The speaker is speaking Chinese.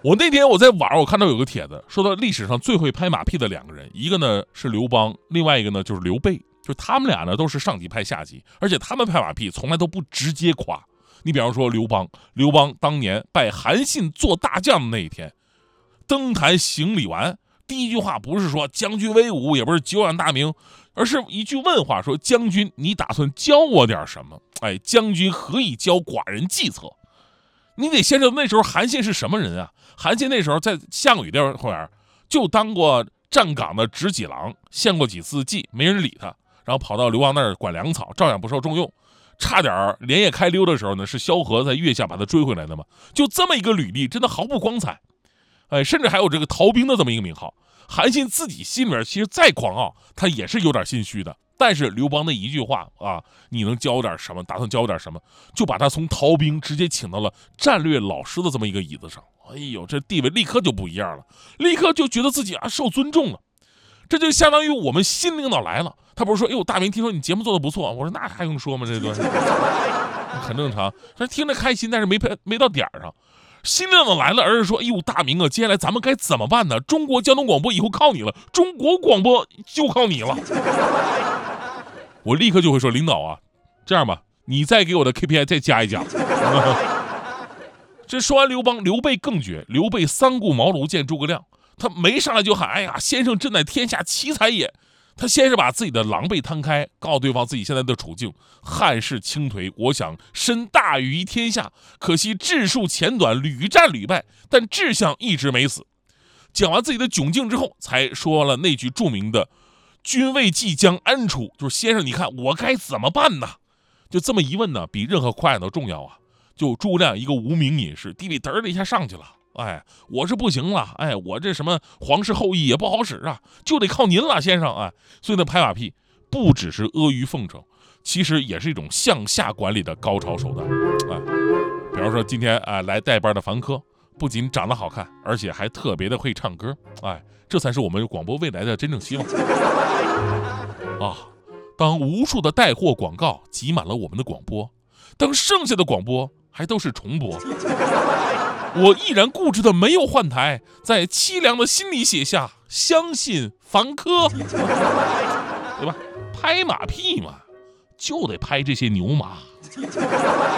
我那天在网上我看到有个帖子，说到历史上最会拍马屁的两个人，一个呢是刘邦，另外一个呢就是刘备。就他们俩呢都是上级拍下级，而且他们拍马屁从来都不直接夸。你比方说刘邦当年拜韩信做大将的那一天，登坛行礼完，第一句话不是说将军威武，也不是久仰大名，而是一句问话，说将军你打算教我点什么？将军何以教寡人计策？你得先知道那时候韩信是什么人啊？韩信那时候在项羽那会儿就当过站岗的执戟郎，献过几次计，没人理他，然后跑到刘邦那儿管粮草，照样不受重用，差点连夜开溜的时候呢，是萧何在月下把他追回来的嘛。就这么一个履历，真的毫不光彩。甚至还有这个逃兵的这么一个名号。韩信自己心里面其实再狂傲，他也是有点心虚的。但是刘邦那一句话啊，你能教我点什么？打算教我点什么？就把他从逃兵直接请到了战略老师的这么一个椅子上。哎呦，这地位立刻就不一样了，立刻就觉得自己受尊重了。这就相当于我们新领导来了，他不是说，哎呦，大明听说你节目做的不错，我说那还用说吗？这段很正常，他听着开心，但是没到点儿上。新领导来了，而是说，哎呦，大明啊，接下来咱们该怎么办呢？中国交通广播以后靠你了，中国广播就靠你了。我立刻就会说，领导啊，这样吧，你再给我的 KPI 再加一加。这说完刘邦，刘备更绝。刘备三顾茅庐见诸葛亮，他没上来就喊，哎呀，先生朕乃天下奇才也。他先是把自己的狼狈摊开，告诉对方自己现在的处境，汉室倾颓，我想身大于天下，可惜智术浅短，屡战屡败，但志向一直没死。讲完自己的窘境之后，才说了那句著名的君未济将安处，就是先生你看我该怎么办呢？就这么一问呢，比任何夸奖都重要啊。就诸葛亮一个无名隐士，地位嘚的一下上去了，我是不行了，我这什么皇室后裔也不好使啊，就得靠您了，先生，所以呢，拍马屁不只是阿谀奉承，其实也是一种向下管理的高超手段，比方说今天来带班的凡科，不仅长得好看，而且还特别的会唱歌，这才是我们广播未来的真正希望啊！当无数的带货广告挤满了我们的广播，当剩下的广播还都是重播，我依然固执的没有换台，在凄凉的心里写下相信凡科，对吧？拍马屁嘛，就得拍这些牛马。